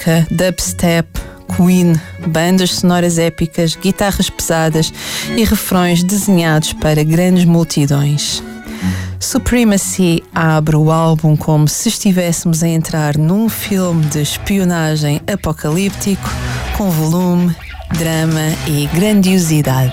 eletrónica, dubstep, Queen, bandas sonoras épicas, guitarras pesadas e refrões desenhados para grandes multidões. Supremacy abre o álbum como se estivéssemos a entrar num filme de espionagem apocalíptico com volume, drama e grandiosidade.